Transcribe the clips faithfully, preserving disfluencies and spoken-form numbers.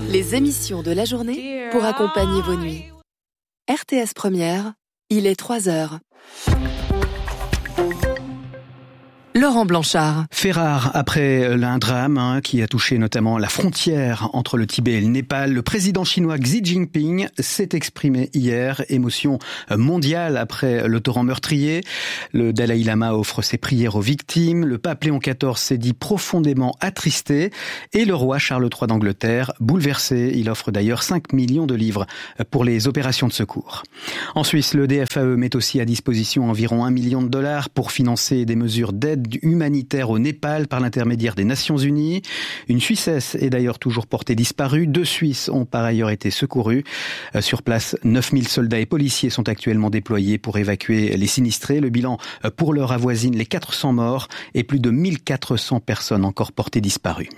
Les émissions de la journée pour accompagner vos nuits. R T S Première, il est trois heures. Laurent Blanchard. Fait rare après un drame hein, qui a touché notamment la frontière entre le Tibet et le Népal. Le président chinois Xi Jinping s'est exprimé hier. Émotion mondiale après le torrent meurtrier. Le Dalai Lama offre ses prières aux victimes. Le pape Léon quatorze s'est dit profondément attristé. Et le roi Charles trois d'Angleterre bouleversé. Il offre d'ailleurs cinq millions de livres pour les opérations de secours. En Suisse, le D F A E met aussi à disposition environ un million de dollars pour financer des mesures d'aide humanitaire au Népal par l'intermédiaire des Nations Unies. Une Suissesse est d'ailleurs toujours portée disparue. Deux Suisses ont par ailleurs été secourus. Sur place, neuf mille soldats et policiers sont actuellement déployés pour évacuer les sinistrés. Le bilan pour l'heure avoisine les quatre cents morts et plus de mille quatre cents personnes encore portées disparues.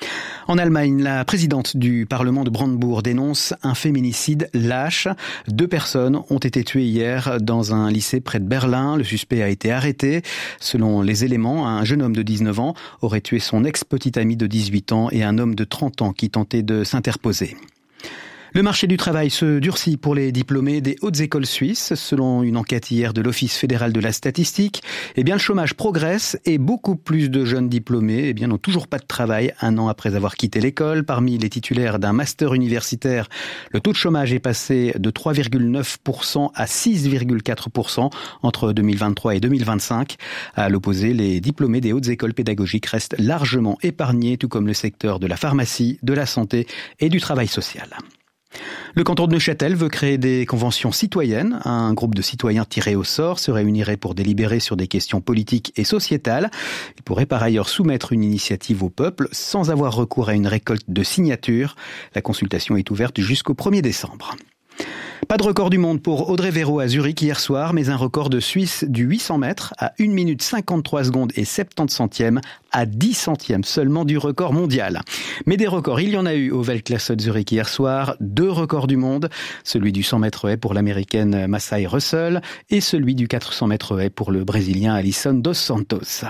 En Allemagne, la présidente du Parlement de Brandebourg dénonce un féminicide lâche. Deux personnes ont été tuées hier dans un lycée près de Berlin. Le suspect a été arrêté. Selon les éléments, un jeune homme de dix-neuf ans aurait tué son ex-petite amie de dix-huit ans et un homme de trente ans qui tentait de s'interposer. Le marché du travail se durcit pour les diplômés des hautes écoles suisses. Selon une enquête hier de l'Office fédéral de la statistique, eh bien, le chômage progresse et beaucoup plus de jeunes diplômés eh bien, n'ont toujours pas de travail un an après avoir quitté l'école. Parmi les titulaires d'un master universitaire, le taux de chômage est passé de trois virgule neuf pour cent à six virgule quatre pour cent entre deux mille vingt-trois et deux mille vingt-cinq. À l'opposé, les diplômés des hautes écoles pédagogiques restent largement épargnés, tout comme le secteur de la pharmacie, de la santé et du travail social. Le canton de Neuchâtel veut créer des conventions citoyennes. Un groupe de citoyens tirés au sort se réunirait pour délibérer sur des questions politiques et sociétales. Il pourrait par ailleurs soumettre une initiative au peuple sans avoir recours à une récolte de signatures. La consultation est ouverte jusqu'au premier décembre. Pas de record du monde pour Audrey Véro à Zurich hier soir, mais un record de Suisse du huit cents mètres à une minute cinquante-trois secondes et soixante-dix centièmes à dix centièmes seulement du record mondial. Mais des records, il y en a eu au Weltklasse de Zurich hier soir. Deux records du monde, celui du cent mètres haies pour l'américaine Massai Russell et celui du quatre cents mètres haies pour le brésilien Alisson dos Santos.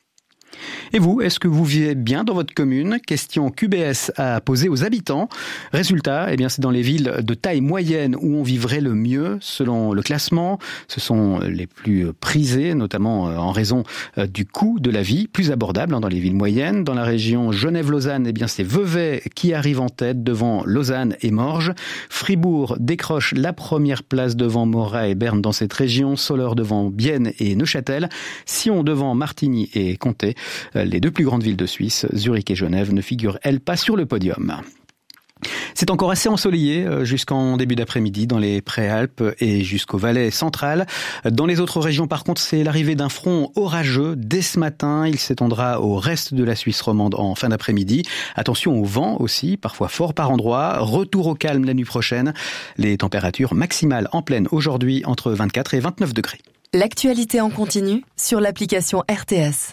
Et vous, est-ce que vous vivez bien dans votre commune? Question Q B S à poser aux habitants. Résultat, eh bien, c'est dans les villes de taille moyenne où on vivrait le mieux, selon le classement. Ce sont les plus prisées, notamment en raison du coût de la vie, plus abordable dans les villes moyennes. Dans la région Genève-Lausanne, eh bien, c'est Vevey qui arrive en tête devant Lausanne et Morges. Fribourg décroche la première place devant Morat et Berne dans cette région. Soleure devant Bienne et Neuchâtel. Sion devant Martigny et Comté. Les deux plus grandes villes de Suisse, Zurich et Genève, ne figurent, elles, pas sur le podium. C'est encore assez ensoleillé jusqu'en début d'après-midi dans les Préalpes et jusqu'au Valais central. Dans les autres régions, par contre, c'est l'arrivée d'un front orageux dès ce matin. Il s'étendra au reste de la Suisse romande en fin d'après-midi. Attention au vent aussi, parfois fort par endroits. Retour au calme la nuit prochaine. Les températures maximales en pleine aujourd'hui entre vingt-quatre et vingt-neuf degrés. L'actualité en continu sur l'application R T S.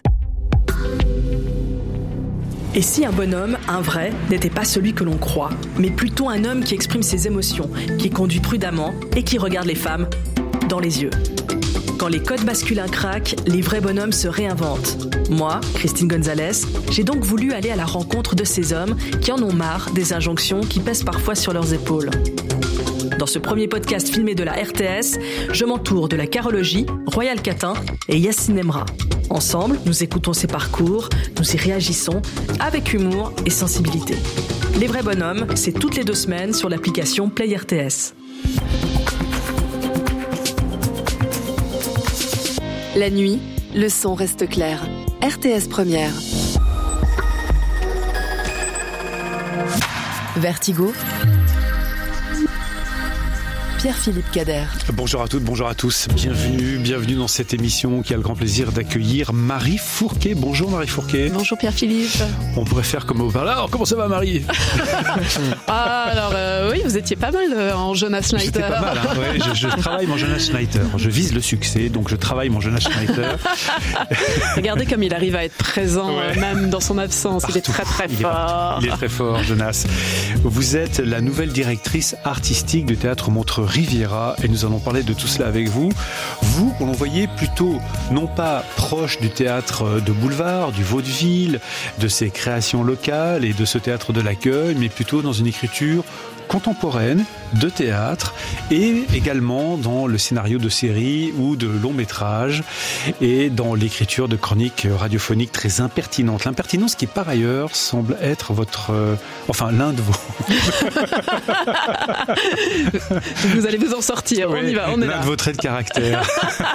Et si un bonhomme, un vrai, n'était pas celui que l'on croit, mais plutôt un homme qui exprime ses émotions, qui conduit prudemment et qui regarde les femmes dans les yeux. Quand les codes masculins craquent, les vrais bonhommes se réinventent. Moi, Christine Gonzalez, j'ai donc voulu aller à la rencontre de ces hommes qui en ont marre des injonctions qui pèsent parfois sur leurs épaules. Dans ce premier podcast filmé de la R T S, je m'entoure de la carologie, Royal Catin et Yacine Emra. Ensemble, nous écoutons ces parcours, nous y réagissons avec humour et sensibilité. Les vrais bonhommes, c'est toutes les deux semaines sur l'application Play R T S. La nuit, le son reste clair. R T S Première. Vertigo. Pierre-Philippe Cader. Bonjour à toutes, bonjour à tous. Bienvenue, bienvenue dans cette émission qui a le grand plaisir d'accueillir Marie Fourquet. Bonjour Marie Fourquet. Bonjour Pierre-Philippe. On pourrait faire comme au parleur. Alors, comment ça va Marie? Ah, alors euh, oui, vous étiez pas mal euh, en Jonas Schneider. J'étais pas mal, hein. Ouais, je, je travaille mon Jonas Schneider. Je vise le succès, donc je travaille mon Jonas Schneider. Regardez comme il arrive à être présent, ouais. euh, même dans son absence. Partout. Il est très très il fort. Est, il est très fort, Jonas. Vous êtes la nouvelle directrice artistique du Théâtre Montrerie Riviera et nous allons parler de tout cela avec vous. Vous, on l'on voyait plutôt non pas proche du théâtre de boulevard, du vaudeville, de ses créations locales et de ce théâtre de l'accueil, mais plutôt dans une écriture contemporaine de théâtre et également dans le scénario de séries ou de longs métrages et dans l'écriture de chroniques radiophoniques très impertinentes. L'impertinence qui par ailleurs semble être votre... Euh, enfin l'un de vos... Vous allez vous en sortir, oui, on y va, on est là. L'un de vos traits de caractère.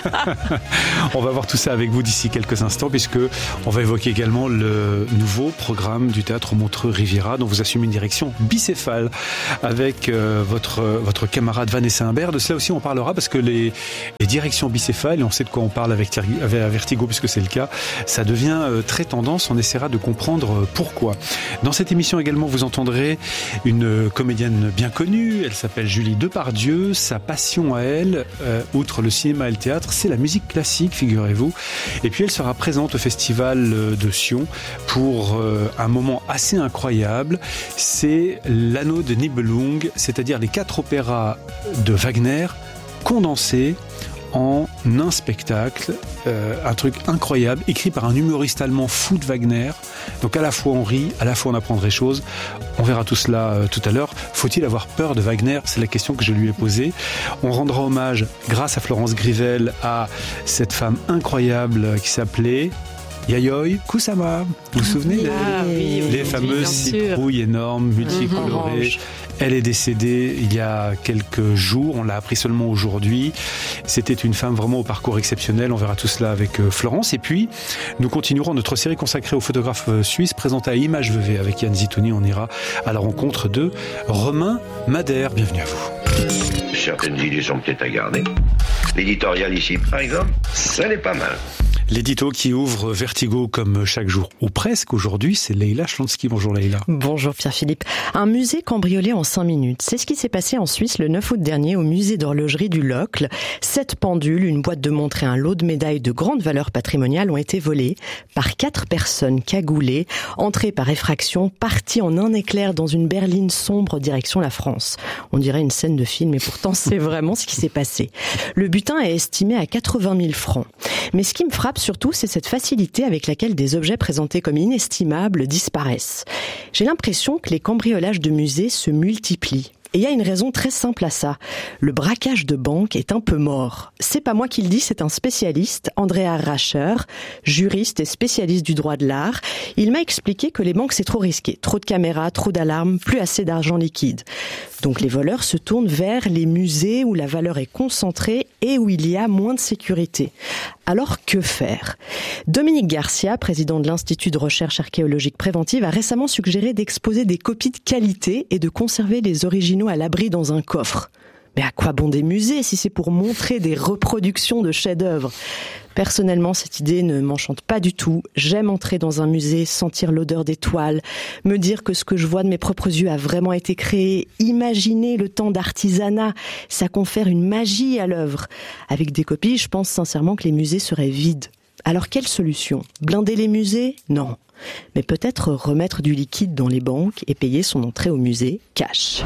On va voir tout ça avec vous d'ici quelques instants puisque on va évoquer également le nouveau programme du théâtre Montreux Riviera dont vous assumez une direction bicéphale avec euh, votre, votre camarade Vanessa Imbert. De cela aussi on parlera parce que les, les directions bicéphales, et on sait de quoi on parle avec, avec Vertigo puisque c'est le cas, ça devient euh, très tendance, on essaiera de comprendre euh, pourquoi. Dans cette émission également vous entendrez une comédienne bien connue, elle s'appelle Julie Depardieu, sa passion à elle, euh, outre le cinéma et le théâtre, c'est la musique classique, figurez-vous, et puis elle sera présente au festival de Sion pour euh, un moment assez incroyable, c'est l'Anneau de Nibelung, c'est-à-dire les quatre opéras de Wagner condensés en un spectacle, euh, un truc incroyable, écrit par un humoriste allemand fou de Wagner. Donc à la fois on rit, à la fois on apprend des choses. On verra tout cela euh, tout à l'heure. Faut-il avoir peur de Wagner ? C'est la question que je lui ai posée. On rendra hommage, grâce à Florence Grivel, à cette femme incroyable qui s'appelait Yayoi Kusama. Vous vous souvenez ah, oui, oui, les oui, fameuses citrouilles énormes, multicolorées. Mmh, Elle est décédée il y a quelques jours, on l'a appris seulement aujourd'hui. C'était une femme vraiment au parcours exceptionnel, on verra tout cela avec Florence. Et puis, nous continuerons notre série consacrée aux photographes suisses, présentée à Image V V avec Yann Zitouni. On ira à la rencontre de Romain Madère. Bienvenue à vous. Certaines idées sont peut-être à garder. L'éditorial ici, par exemple, ça n'est pas mal. L'édito qui ouvre Vertigo comme chaque jour, ou presque aujourd'hui, c'est Leïla Schlonsky. Bonjour Leïla. Bonjour Pierre-Philippe. Un musée cambriolé en cinq minutes. C'est ce qui s'est passé en Suisse le neuf août dernier au musée d'horlogerie du Locle. Sept pendules, une boîte de montres et un lot de médailles de grande valeur patrimoniale ont été volés par quatre personnes cagoulées, entrées par effraction, parties en un éclair dans une berline sombre direction la France. On dirait une scène de film et pourtant c'est vraiment ce qui s'est passé. Le butin est estimé à quatre-vingt mille francs. Mais ce qui me frappe surtout, c'est cette facilité avec laquelle des objets présentés comme inestimables disparaissent. J'ai l'impression que les cambriolages de musées se multiplient. Et il y a une raison très simple à ça. Le braquage de banque est un peu mort. C'est pas moi qui le dis, c'est un spécialiste, Andrea Racher, juriste et spécialiste du droit de l'art. Il m'a expliqué que les banques c'est trop risqué. Trop de caméras, trop d'alarmes, plus assez d'argent liquide. Donc les voleurs se tournent vers les musées où la valeur est concentrée et où il y a moins de sécurité. Alors que faire ? Dominique Garcia, président de l'Institut de recherche archéologique préventive, a récemment suggéré d'exposer des copies de qualité et de conserver les originaux à l'abri dans un coffre. Mais à quoi bon des musées si c'est pour montrer des reproductions de chefs-d'œuvre ? Personnellement, cette idée ne m'enchante pas du tout. J'aime entrer dans un musée, sentir l'odeur des toiles, me dire que ce que je vois de mes propres yeux a vraiment été créé, imaginer le temps d'artisanat, ça confère une magie à l'œuvre. Avec des copies, je pense sincèrement que les musées seraient vides. Alors quelle solution ? Blinder les musées ? Non. Mais peut-être remettre du liquide dans les banques et payer son entrée au musée cash.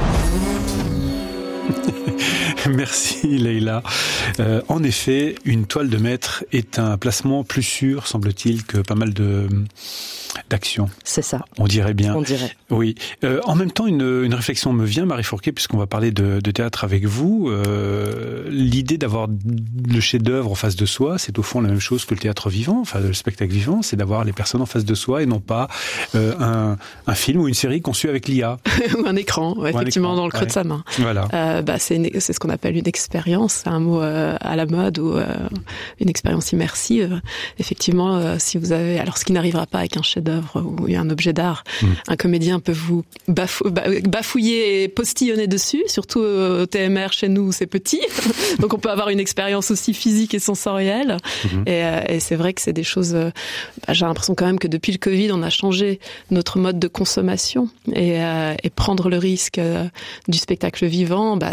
Merci Leïla. Euh, en effet, une toile de maître est un placement plus sûr, semble-t-il, que pas mal de d'actions. C'est ça. On dirait bien. On dirait. Oui. Euh, en même temps, une, une réflexion me vient, Marie Fourquet, puisqu'on va parler de, de théâtre avec vous. Euh, l'idée d'avoir le chef-d'œuvre en face de soi, c'est au fond la même chose que le théâtre vivant, enfin le spectacle vivant, c'est d'avoir les personnes en face de soi et non pas euh, un, un film ou une série conçue avec l'I A. Ou un écran, ouais, effectivement, un écran, dans le creux ouais. de sa main. Voilà. Euh, bah, c'est, une, c'est ce qu'on appelle une expérience, c'est un mot euh, à la mode ou euh, une expérience immersive. Effectivement, euh, si vous avez, alors ce qui n'arrivera pas avec un chef-d'œuvre ou un objet d'art, mmh. un comédien peut vous bafou- bafouiller et postillonner dessus, surtout au T M R chez nous, c'est petit, donc on peut avoir une expérience aussi physique et sensorielle. Mmh. Et, euh, et c'est vrai que c'est des choses. Euh, bah, j'ai l'impression quand même que depuis le Covid, on a changé notre mode de consommation et, euh, et prendre le risque euh, du spectacle vivant, bah,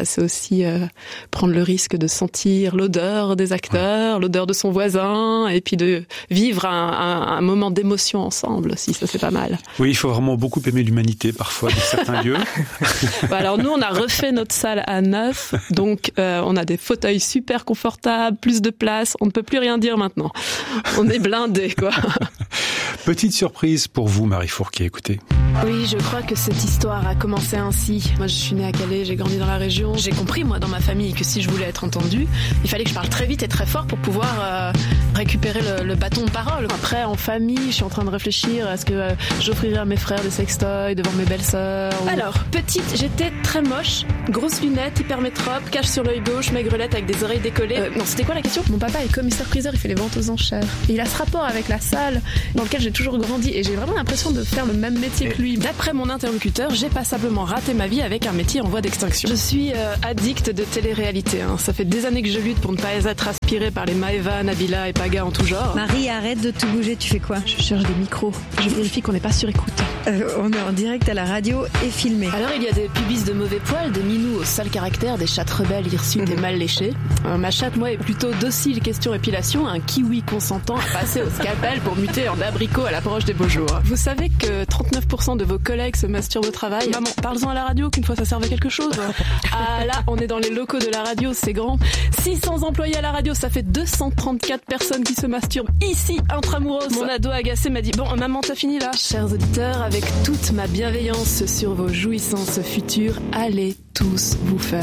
c'est aussi euh, prendre le risque de sentir l'odeur des acteurs, ouais. l'odeur de son voisin, et puis de vivre un, un, un moment d'émotion ensemble aussi, ça c'est pas mal. Oui, il faut vraiment beaucoup aimer l'humanité parfois dans certains lieux. Bah alors nous, on a refait notre salle à neuf, donc euh, on a des fauteuils super confortables, plus de place, on ne peut plus rien dire maintenant. On est blindés, quoi. Petite surprise pour vous, Marie Fourquet, écoutez. Oui, je crois que cette histoire a commencé ainsi. Moi, je suis née à Calais, j'ai grandi dans la région. J'ai compris, moi, dans ma famille, que si je voulais être entendue, il fallait que je parle très vite et très fort pour pouvoir euh, récupérer le, le bâton de parole. Après, en famille, je suis en train de réfléchir à ce que euh, j'offrirais à mes frères des sextoys devant mes belles-sœurs. Ou... Alors, petite, j'étais très moche, grosse lunette, hypermétrope, cache sur l'œil gauche, maigrelette avec des oreilles décollées. Euh, non, c'était quoi la question ? Mon papa est commissaire-priseur, il fait les ventes aux enchères. Et il a ce rapport avec la salle dans lequel j'ai toujours grandi et j'ai vraiment l'impression de faire le même métier que lui. D'après mon interlocuteur, j'ai passablement raté ma vie avec un métier en voie d'extinction. Je suis euh, addict de télé-réalité. Hein. Ça fait des années que je lutte pour ne pas être aspirée par les Maëva, Nabila et Paga en tout genre. Marie, arrête de tout bouger, tu fais quoi ? Je cherche des micros. Je vérifie qu'on n'est pas sur écoute. Euh, on est en direct à la radio et filmé. Alors il y a des pubis de mauvais poils, des minous au sale caractère, des chattes rebelles hirsutes et mal léchées. Euh, ma chatte, moi, est plutôt docile question épilation, un kiwi consentant à passer au scalpel pour muter en abricot à l'approche des beaux jours. Vous savez que trente-neuf pour cent de vos collègues se masturbent au travail. Maman, parle-en à la radio qu'une fois ça servait quelque chose. Ah là, on est dans les locaux de la radio, c'est grand. six cents employés à la radio, ça fait deux cent trente-quatre personnes qui se masturbent ici, intramuros. Mon ado agacé m'a dit, bon, maman, t'as fini là ? Chers auditeurs, avec toute ma bienveillance sur vos jouissances futures, allez tous vous faire...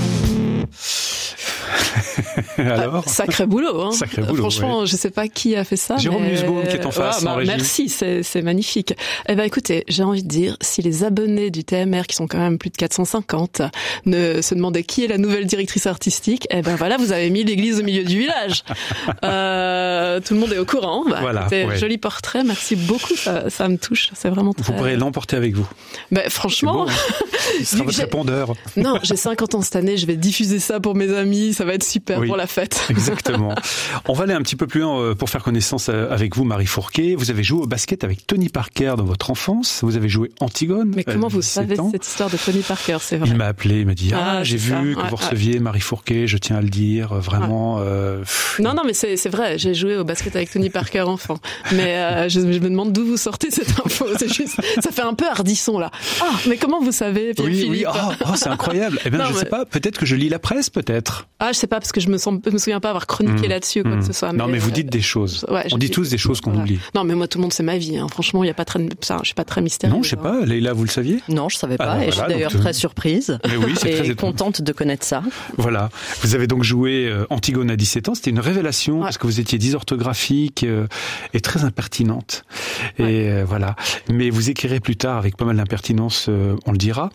Alors, ah, sacré boulot, hein. Sacré boulot. Franchement, ouais. je sais pas qui a fait ça. Jérôme mais... Nussbaum qui est en face. Ah, bah, en régie. Merci, c'est, c'est magnifique. Eh ben, écoutez, j'ai envie de dire, si les abonnés du T M R, qui sont quand même plus de quatre cent cinquante, ne se demandaient qui est la nouvelle directrice artistique, eh ben voilà, vous avez mis l'église au milieu du village. euh, tout le monde est au courant. Bah, voilà. Écoutez, Ouais. Joli portrait, merci beaucoup. Ça, ça me touche. C'est vraiment très. Vous pourrez l'emporter avec vous. Ben, franchement. C'est beau, hein. Ce sera votre répondeur. Non, j'ai cinquante ans cette année. Je vais diffuser ça pour mes amis. Ça va être super oui. pour la fête. Exactement. On va aller un petit peu plus loin pour faire connaissance avec vous, Marie Fourquet. Vous avez joué au basket avec Tony Parker dans votre enfance. Vous avez joué Antigone. Mais comment vous savez ans. cette histoire de Tony Parker, c'est vrai? Il m'a appelé, il m'a dit ah, ah j'ai vu ça. que ouais, vous ouais. receviez Marie Fourquet. Je tiens à le dire, vraiment. Ouais. Euh, non, non, mais c'est c'est vrai. J'ai joué au basket avec Tony Parker enfant. Mais euh, je, je me demande d'où vous sortez cette info. C'est juste, ça fait un peu hardisson là. Ah, mais comment vous savez, Oui, oui. Oh, oh, c'est incroyable. Eh bien, non, je mais... sais pas. Peut-être que je lis la presse, peut-être. Ah, je sais pas parce que je me sens, je me souviens pas avoir chroniqué mmh. là-dessus ou quoi mmh. que ce soit. Non, mais, mais vous euh, dites des choses. Ouais, On dit dis... tous des choses qu'on voilà. oublie. Non, mais moi, tout le monde sait ma vie. Hein. Franchement, il y a pas très, ça, je suis pas très mystérieuse. Non, je sais pas. Leïla, vous le saviez? Non, je savais pas. Ah, et voilà, je suis d'ailleurs donc, très surprise. Mais oui, c'est et très contente de connaître ça. Voilà. Vous avez donc joué euh, Antigone à dix-sept ans. C'était une révélation ouais. parce que vous étiez dysorthographique euh, et très impertinente. Et ouais. euh, voilà. Mais vous écrirez plus tard avec pas mal d'impertinence, euh, on le dira.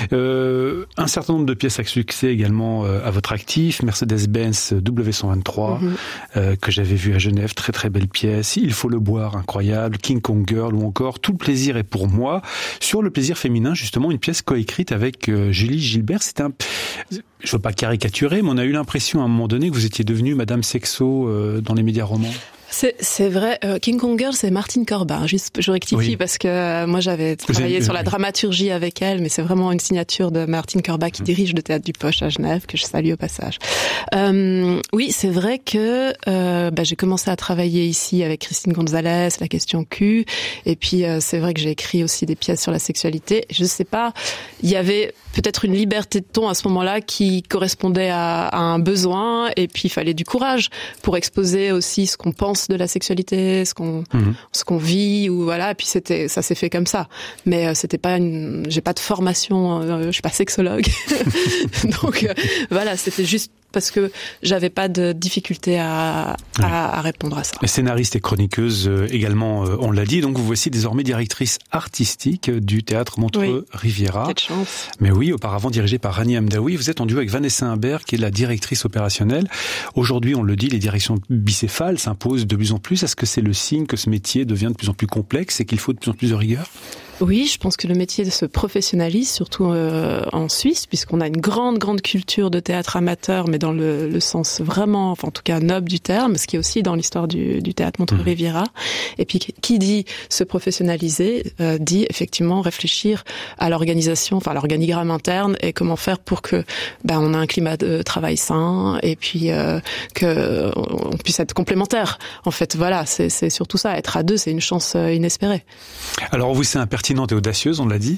Euh, un certain nombre de pièces à succès également euh, à votre actif. Mercedes-Benz W cent vingt-trois mm-hmm. euh, que j'avais vu à Genève. Très très belle pièce. Il faut le boire, incroyable. King Kong Girl ou encore Tout le plaisir est pour moi. Sur le plaisir féminin, justement, une pièce coécrite avec euh, Julie Gilbert. C'était un... Je veux pas caricaturer, mais on a eu l'impression à un moment donné que vous étiez devenue Madame Sexo euh, dans les médias romans. C'est, c'est vrai. Euh, King Kong Girl, c'est Martine Corbin. Juste, je rectifie oui. parce que euh, moi, j'avais travaillé avez, sur euh, la dramaturgie avec elle, mais c'est vraiment une signature de Martine Corbin qui mmh. dirige le Théâtre du Poche à Genève, que je salue au passage. Euh, oui, c'est vrai que euh, bah, j'ai commencé à travailler ici avec Christine Gonzalez, la question Q, et puis euh, c'est vrai que j'ai écrit aussi des pièces sur la sexualité. Je sais pas, il y avait peut-être une liberté de ton à ce moment-là qui correspondait à, à un besoin, et puis il fallait du courage pour exposer aussi ce qu'on pense de la sexualité, ce qu'on mmh. ce qu'on vit, ou voilà. Et puis c'était, ça s'est fait comme ça. Mais euh, c'était pas une, j'ai pas de formation, euh, je suis pas sexologue, donc euh, voilà, c'était juste parce que j'avais pas de difficulté à, ouais. à, à répondre à ça. Scénariste et chroniqueuse euh, également, euh, on l'a dit. Donc vous voici désormais directrice artistique du théâtre Montreux oui. Riviera. Quelle chance. Mais oui, auparavant dirigée par Rani Hamdaoui. Vous êtes en duo avec Vanessa Imbert, qui est la directrice opérationnelle. Aujourd'hui, on le dit, les directions bicéphales s'imposent de plus en plus. Est-ce que c'est le signe que ce métier devient de plus en plus complexe et qu'il faut de plus en plus de rigueur ? Oui, je pense que le métier se professionnalise, surtout euh, en Suisse, puisqu'on a une grande, grande culture de théâtre amateur, mais dans le, le sens vraiment, enfin en tout cas noble du terme, ce qui est aussi dans l'histoire du, du théâtre Montreux-Riviera. Mmh. Et puis qui dit se professionnaliser, euh, dit effectivement réfléchir à l'organisation, enfin à l'organigramme interne et comment faire pour que ben on a un climat de travail sain et puis euh, que on puisse être complémentaires. En fait, voilà, c'est, c'est surtout ça. Être à deux, c'est une chance inespérée. Alors vous, c'est impertinente et audacieuse, on l'a dit.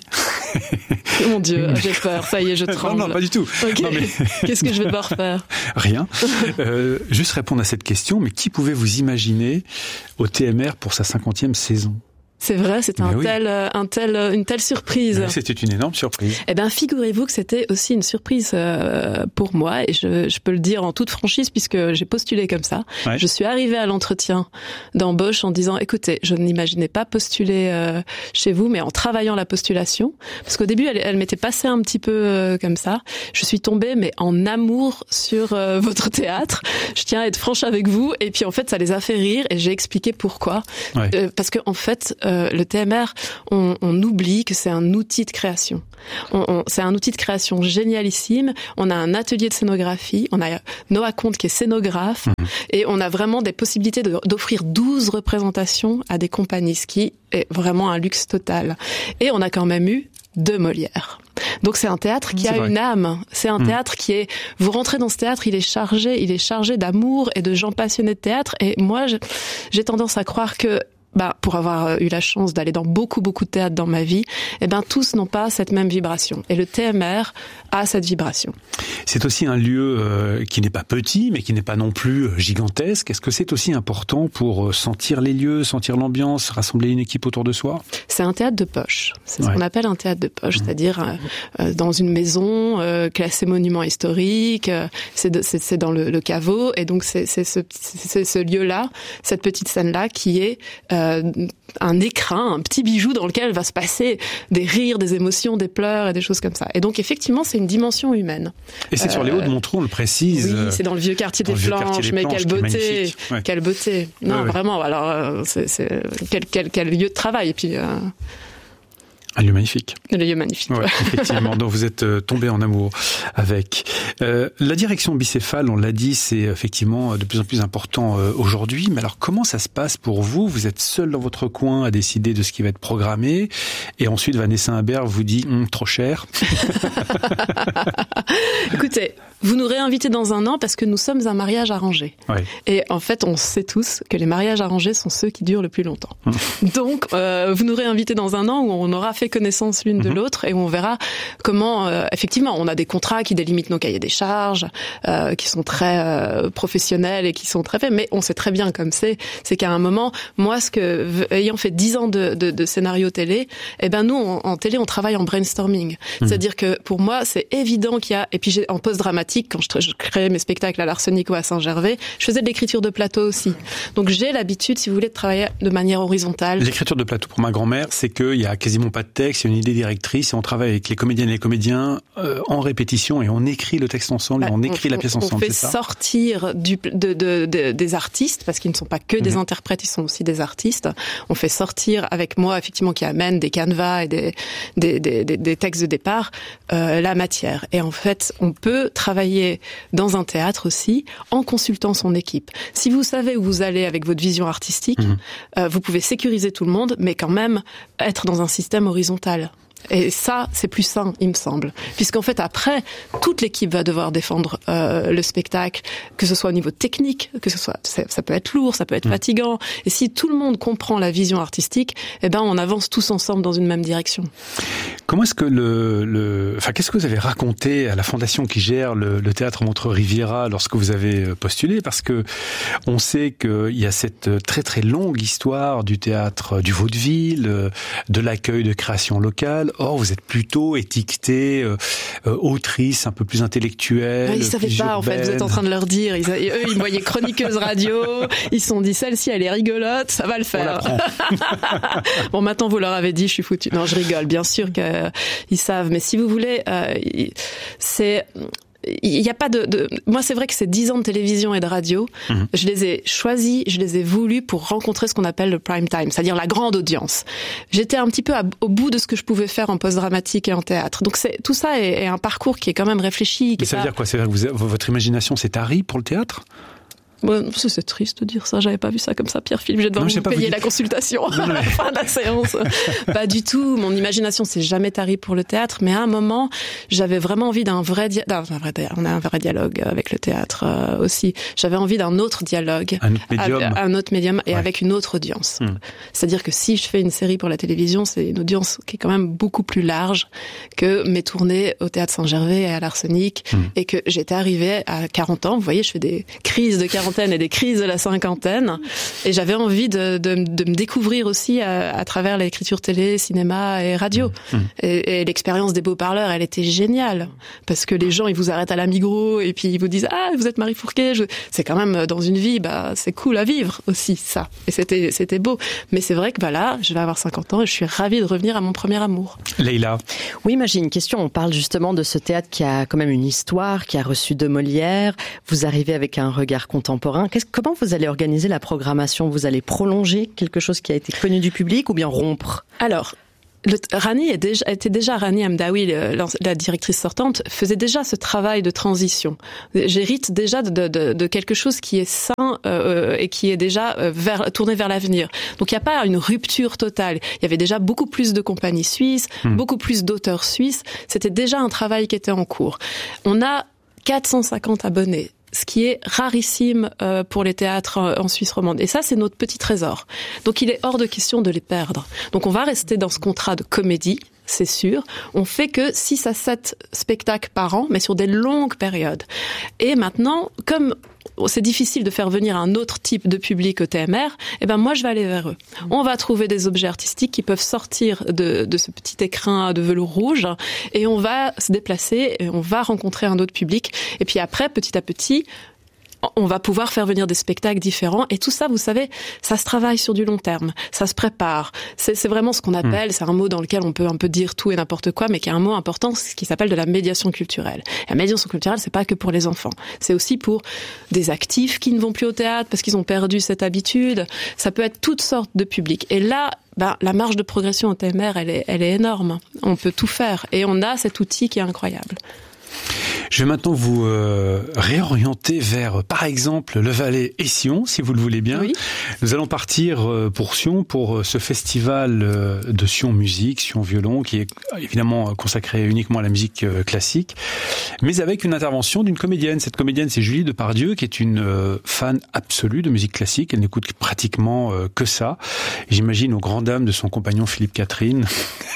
Oh mon Dieu, j'ai peur. Ça y est, je tremble. Non, non, pas du tout. Okay. Non, mais... Qu'est-ce que je vais devoir faire? Rien. Euh, juste répondre à cette question. Mais qui pouvait vous imaginer au T M R pour sa cinquantième saison? C'est vrai, c'était un oui. tel, un tel, une telle surprise. Mais c'était une énorme surprise. Eh ben, figurez-vous que c'était aussi une surprise euh, pour moi, et je, je peux le dire en toute franchise puisque j'ai postulé comme ça. Ouais. Je suis arrivée à l'entretien d'embauche en disant, écoutez, je n'imaginais pas postuler euh, chez vous, mais en travaillant la postulation, parce qu'au début, elle, elle m'était passée un petit peu euh, comme ça. Je suis tombée, mais en amour sur euh, votre théâtre. Je tiens à être franche avec vous, et puis en fait, ça les a fait rire, et j'ai expliqué pourquoi. Ouais. Euh, parce que en fait. Euh, le T M R, on, on oublie que c'est un outil de création. On, on, c'est un outil de création génialissime. On a un atelier de scénographie. On a Noah Comte qui est scénographe. Mmh. Et on a vraiment des possibilités de, d'offrir douze représentations à des compagnies, ce qui est vraiment un luxe total. Et on a quand même eu deux Molières. Donc c'est un théâtre qui c'est a vrai. Une âme. C'est un mmh. théâtre qui est... Vous rentrez dans ce théâtre, il est chargé, il est chargé d'amour et de gens passionnés de théâtre. Et moi, je, j'ai tendance à croire que bah, pour avoir eu la chance d'aller dans beaucoup, beaucoup de théâtres dans ma vie, eh ben, tous n'ont pas cette même vibration. Et le T M R a cette vibration. C'est aussi un lieu euh, qui n'est pas petit, mais qui n'est pas non plus gigantesque. Est-ce que c'est aussi important pour sentir les lieux, sentir l'ambiance, rassembler une équipe autour de soi? C'est un théâtre de poche. C'est ouais. ce qu'on appelle un théâtre de poche, mmh. c'est-à-dire euh, dans une maison euh, classée monument historique, euh, c'est, de, c'est, c'est dans le, le caveau, et donc c'est, c'est, ce, c'est ce lieu-là, cette petite scène-là qui est... Euh, un écrin, un petit bijou dans lequel va se passer des rires, des émotions, des pleurs et des choses comme ça. Et donc effectivement, c'est une dimension humaine. Et c'est euh, sur les Hauts-de-Montreux, on le précise. Oui, c'est dans le vieux quartier des Planches, mais quelle beauté, ouais. quelle beauté. Non, ouais, ouais. vraiment. Alors, c'est, c'est quel, quel, quel lieu de travail. Et puis. Euh... Un lieu magnifique. Un lieu magnifique. Ouais, effectivement. Donc vous êtes euh, tombé en amour avec. Euh, la direction bicéphale, on l'a dit, c'est effectivement de plus en plus important euh, aujourd'hui. Mais alors comment ça se passe pour vous? Vous êtes seul dans votre coin à décider de ce qui va être programmé, et ensuite Vanessa Imbert vous dit hm, trop cher. Écoutez, vous nous réinvitez dans un an parce que nous sommes un mariage arrangé. Ouais. Et en fait, on sait tous que les mariages arrangés sont ceux qui durent le plus longtemps. Mmh. Donc, euh, vous nous réinvitez dans un an où on aura fait connaissance l'une de mmh. l'autre, et on verra comment, euh, effectivement, on a des contrats qui délimitent nos cahiers des charges, euh, qui sont très euh, professionnels et qui sont très faits, mais on sait très bien comme c'est, c'est qu'à un moment, moi, ce que, ayant fait dix ans de, de, de scénario télé, eh ben nous, en, en télé, on travaille en brainstorming. Mmh. C'est-à-dire que pour moi, c'est évident qu'il y a, et puis j'ai, en post-dramatique, quand je, je créais mes spectacles à l'Arsenic ou à Saint-Gervais, je faisais de l'écriture de plateau aussi. Donc j'ai l'habitude, si vous voulez, de travailler de manière horizontale. L'écriture de plateau pour ma grand-mère, c'est qu'il y a quasiment pas de texte, il y a une idée directrice, et on travaille avec les comédiennes et les comédiens euh, en répétition, et on écrit le texte ensemble, bah, et on écrit on, la pièce ensemble. On fait c'est ça sortir du, de, de, de, des artistes, parce qu'ils ne sont pas que des mmh. interprètes, ils sont aussi des artistes. On fait sortir avec moi, effectivement, qui amène des canevas et des, des, des, des, des textes de départ, euh, la matière. Et en fait, on peut travailler dans un théâtre aussi, en consultant son équipe. Si vous savez où vous allez avec votre vision artistique, mmh. euh, vous pouvez sécuriser tout le monde, mais quand même être dans un système horizontal. Et ça, c'est plus sain, il me semble. Puisqu'en fait, après, toute l'équipe va devoir défendre euh, le spectacle, que ce soit au niveau technique, que ce soit, ça, ça peut être lourd, ça peut être mmh. fatigant. Et si tout le monde comprend la vision artistique, eh ben, on avance tous ensemble dans une même direction. Comment est-ce que le, le, enfin, qu'est-ce que vous avez raconté à la fondation qui gère le, le théâtre Montreux-Riviera lorsque vous avez postulé? Parce que on sait qu'il y a cette très très longue histoire du théâtre du vaudeville, de l'accueil de création locale. Or, vous êtes plutôt étiquetée euh, euh, autrice, un peu plus intellectuelle. Ouais, ils savaient pas, urbaine. En fait, vous êtes en train de leur dire. Ils, eux, ils me voyaient chroniqueuse radio. Ils se sont dit, celle-ci, elle est rigolote, ça va le faire. Bon, maintenant, vous leur avez dit, je suis foutue. Non, je rigole. Bien sûr qu'ils savent. Mais si vous voulez, euh, c'est... il n'y a pas de, de... Moi, c'est vrai que ces dix ans de télévision et de radio, mmh. je les ai choisis, je les ai voulus pour rencontrer ce qu'on appelle le prime time, c'est-à-dire la grande audience. J'étais un petit peu à, au bout de ce que je pouvais faire en post-dramatique et en théâtre. Donc c'est, tout ça est, est un parcours qui est quand même réfléchi. Qui ça veut pas... dire quoi? C'est vrai que vous, votre imagination s'est tarie pour le théâtre? Ouais, c'est triste de dire ça, j'avais pas vu ça comme ça, Pierre-Philippe, j'ai devoir vous payer vous la consultation non, à la fin de la séance. Pas du tout, mon imagination s'est jamais tarie pour le théâtre, mais à un moment, j'avais vraiment envie d'un vrai dialogue, un vrai, on a un vrai dialogue avec le théâtre euh, aussi, j'avais envie d'un autre dialogue, un autre médium, avec, un autre médium et ouais. avec une autre audience. Hum. C'est-à-dire que si je fais une série pour la télévision, c'est une audience qui est quand même beaucoup plus large que mes tournées au Théâtre Saint-Gervais et à l'Arsenic, hum. et que j'étais arrivée à quarante ans, vous voyez, je fais des crises de quarantaine et des crises de la cinquantaine, et j'avais envie de, de, de me découvrir aussi à, à travers l'écriture télé, cinéma et radio. Mmh. Et, et l'expérience des beaux-parleurs, elle était géniale, parce que les gens, ils vous arrêtent à la Migros et puis ils vous disent ah vous êtes Marie Fourquet. Je... C'est quand même dans une vie, bah c'est cool à vivre aussi ça. Et c'était c'était beau. Mais c'est vrai que bah là, je vais avoir cinquante ans et je suis ravie de revenir à mon premier amour. Leïla. Oui, moi j'ai une question. On parle justement de ce théâtre qui a quand même une histoire, qui a reçu de Molière. Vous arrivez avec un regard contemporain. Qu'est-ce, comment vous allez organiser la programmation? Vous allez prolonger quelque chose qui a été connu du public ou bien rompre? Alors, le, Rani est déjà, était déjà Rani Hamdaoui, la, la directrice sortante, faisait déjà ce travail de transition. J'hérite déjà de, de, de quelque chose qui est sain euh, et qui est déjà vers, tourné vers l'avenir. Donc il n'y a pas une rupture totale. Il y avait déjà beaucoup plus de compagnies suisses, mmh. beaucoup plus d'auteurs suisses. C'était déjà un travail qui était en cours. On a quatre cent cinquante abonnés, ce qui est rarissime euh, pour les théâtres euh, en Suisse romande. Et ça, c'est notre petit trésor. Donc il est hors de question de les perdre. Donc on va rester dans ce contrat de comédie, c'est sûr. On fait que six à sept spectacles par an, mais sur des longues périodes. Et maintenant, comme c'est difficile de faire venir un autre type de public au T M R, eh ben moi je vais aller vers eux. On va trouver des objets artistiques qui peuvent sortir de, de ce petit écrin de velours rouge, et on va se déplacer et on va rencontrer un autre public. Et puis après, petit à petit, on va pouvoir faire venir des spectacles différents. Et tout ça, vous savez, ça se travaille sur du long terme. Ça se prépare. C'est, c'est vraiment ce qu'on appelle, mmh. c'est un mot dans lequel on peut un peu dire tout et n'importe quoi, mais qui est un mot important, ce qui s'appelle de la médiation culturelle. Et la médiation culturelle, c'est pas que pour les enfants. C'est aussi pour des actifs qui ne vont plus au théâtre parce qu'ils ont perdu cette habitude. Ça peut être toutes sortes de publics. Et là, ben, la marge de progression au T M R, elle est, elle est énorme. On peut tout faire. Et on a cet outil qui est incroyable. Je vais maintenant vous euh, réorienter vers, par exemple, le Valais et Sion, si vous le voulez bien. Oui. Nous allons partir euh, pour Sion, pour ce festival euh, de Sion Musique, Sion Violon, qui est évidemment consacré uniquement à la musique euh, classique, mais avec une intervention d'une comédienne. Cette comédienne, c'est Julie Depardieu, qui est une euh, fan absolue de musique classique. Elle n'écoute pratiquement euh, que ça. Et j'imagine aux grandes dames de son compagnon Philippe Catherine,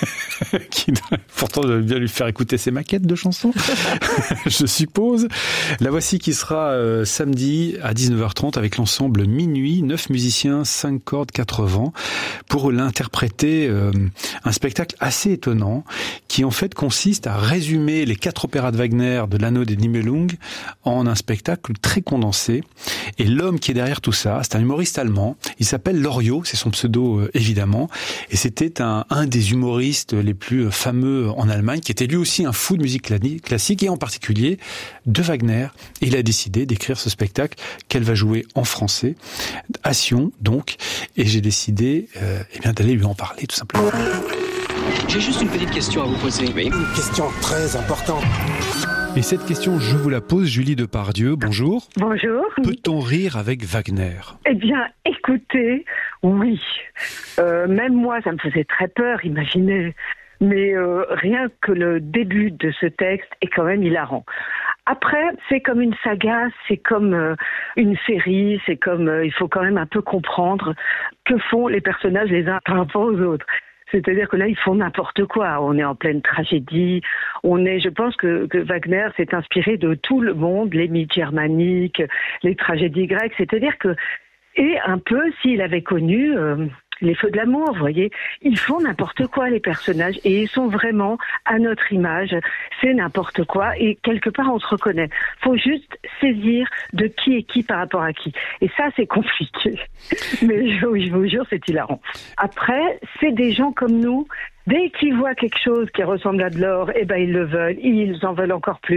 qui pourtant doit bien lui faire écouter ses maquettes de chansons. Je suppose. La voici qui sera euh, samedi à dix-neuf heures trente avec l'ensemble Minuit, neuf musiciens, cinq cordes, quatre vents, pour l'interpréter euh, un spectacle assez étonnant qui en fait consiste à résumer les quatre opéras de Wagner de l'Anneau des Nibelungen en un spectacle très condensé. Et l'homme qui est derrière tout ça, c'est un humoriste allemand. Il s'appelle Loriot, c'est son pseudo euh, évidemment. Et c'était un, un des humoristes les plus fameux en Allemagne, qui était lui aussi un fou de musique classique et en particulier de Wagner. Et il a décidé d'écrire ce spectacle qu'elle va jouer en français, à Sion donc, et j'ai décidé euh, eh bien, d'aller lui en parler tout simplement. J'ai juste une petite question à vous poser. Oui. Une question très importante. Et cette question, je vous la pose, Julie Depardieu, bonjour. Bonjour. Peut-on rire avec Wagner ? Eh bien, écoutez, oui. Euh, même moi, ça me faisait très peur, imaginez. Mais euh, rien que le début de ce texte est quand même hilarant. Après, c'est comme une saga, c'est comme euh, une série, c'est comme euh, il faut quand même un peu comprendre que font les personnages les uns par rapport aux autres. C'est-à-dire que là, ils font n'importe quoi. On est en pleine tragédie. On est, je pense que, que Wagner s'est inspiré de tout le monde, les mythes germaniques, les tragédies grecques. C'est-à-dire que, et un peu, s'il avait connu euh, les feux de l'amour, vous voyez, ils font n'importe quoi, les personnages, et ils sont vraiment à notre image. C'est n'importe quoi, et quelque part, on se reconnaît. Faut juste saisir de qui est qui par rapport à qui. Et ça, c'est compliqué. Mais je, je vous jure, c'est hilarant. Après, c'est des gens comme nous. Dès qu'ils voient quelque chose qui ressemble à de l'or, eh ben, ils le veulent. Ils en veulent encore plus.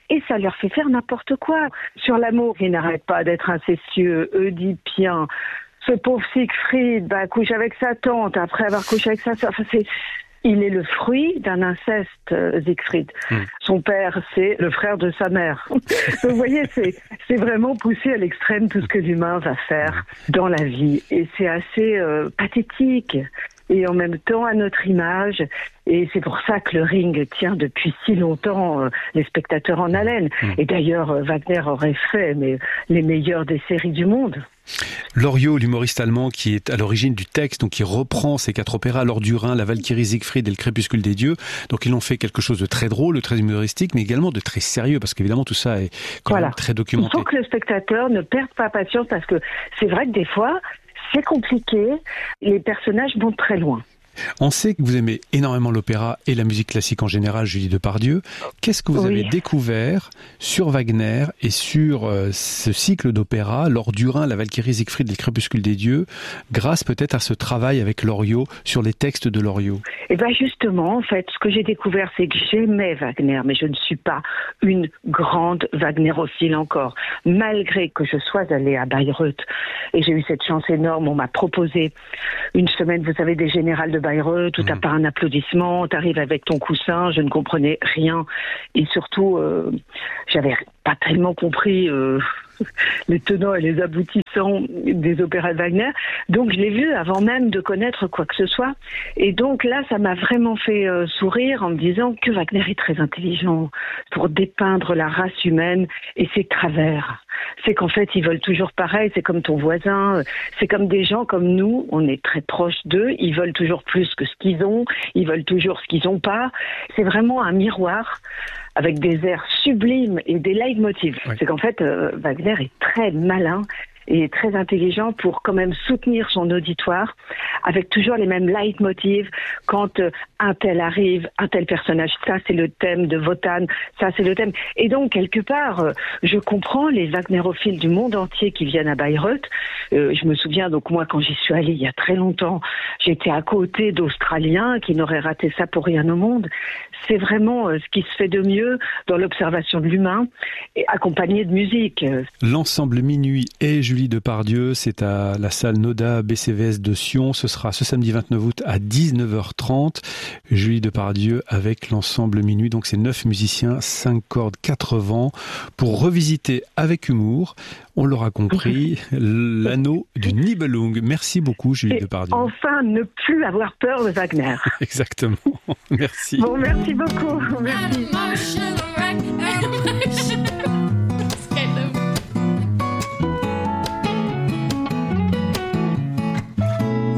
et ça leur fait faire n'importe quoi. Sur l'amour, il n'arrête pas d'être incestueux, oedipien. Ce pauvre Siegfried, bah, couche avec sa tante, après avoir couché avec sa sœur. Enfin, c'est... Il est le fruit d'un inceste, Siegfried. Mmh. Son père, c'est le frère de sa mère. Vous voyez, c'est, c'est vraiment poussé à l'extrême tout ce que l'humain va faire dans la vie. Et c'est assez euh, pathétique. Et en même temps à notre image. Et c'est pour ça que le Ring tient depuis si longtemps euh, les spectateurs en haleine. Mmh. Et d'ailleurs, euh, Wagner aurait fait mais, les meilleures des séries du monde. Loriot, l'humoriste allemand qui est à l'origine du texte, donc qui reprend ces quatre opéras, L'Or du Rhin, La Valkyrie, Siegfried et Le Crépuscule des Dieux. Donc ils ont fait quelque chose de très drôle, de très humoristique, mais également de très sérieux, parce qu'évidemment tout ça est quand voilà. même très documenté. Il faut que le spectateur ne perde pas patience, parce que c'est vrai que des fois, c'est compliqué, les personnages vont très loin. On sait que vous aimez énormément l'opéra et la musique classique en général, Julie Depardieu. Qu'est-ce que vous oui. avez découvert sur Wagner et sur euh, ce cycle d'opéra, L'Or du Rhin, La Valkyrie, Siegfried et Le Crépuscule des Dieux, grâce peut-être à ce travail avec Loriot sur les textes de Loriot? Eh bien justement, en fait, ce que j'ai découvert, c'est que j'aimais Wagner, mais je ne suis pas une grande Wagnerophile encore, malgré que je sois allée à Bayreuth. Et j'ai eu cette chance énorme, on m'a proposé une semaine, vous savez, des générales de Bayreuth, tout à part un applaudissement, t'arrives avec ton coussin, je ne comprenais rien. Et surtout, euh, j'avais pas tellement compris euh, les tenants et les aboutissants des opéras de Wagner. Donc je l'ai vu avant même de connaître quoi que ce soit. Et donc là, ça m'a vraiment fait euh, sourire en me disant que Wagner est très intelligent pour dépeindre la race humaine et ses travers. C'est qu'en fait, ils veulent toujours pareil, c'est comme ton voisin, c'est comme des gens comme nous, on est très proches d'eux, ils veulent toujours plus que ce qu'ils ont, ils veulent toujours ce qu'ils n'ont pas. C'est vraiment un miroir avec des airs sublimes et des leitmotivs. Oui. C'est qu'en fait, euh, Wagner est très malin et très intelligent pour quand même soutenir son auditoire avec toujours les mêmes leitmotivs. Quand euh, un tel arrive, un tel personnage, ça c'est le thème de Wotan, ça c'est le thème. Et donc quelque part, euh, je comprends les Wagnerophiles du monde entier qui viennent à Bayreuth. Euh, je me souviens, donc moi quand j'y suis allée il y a très longtemps, j'étais à côté d'Australiens qui n'auraient raté ça pour rien au monde. C'est vraiment euh, ce qui se fait de mieux dans l'observation de l'humain, et accompagné de musique. L'ensemble Minuit et Julie Depardieu, c'est à la salle Noda B C V S de Sion. Ce sera ce samedi vingt-neuf août à dix-neuf heures trente. Julie Depardieu avec l'ensemble Minuit. Donc c'est neuf musiciens, cinq cordes, quatre vents, pour revisiter avec humour, on l'aura compris, l'anneau du Nibelung. Merci beaucoup Julie et Depardieu. Enfin, ne plus avoir peur de Wagner. Exactement. Merci. Bon, merci beaucoup. Merci.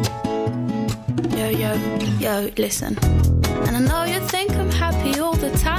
Yo, yo, yo, listen. And I know you think I'm happy all the time.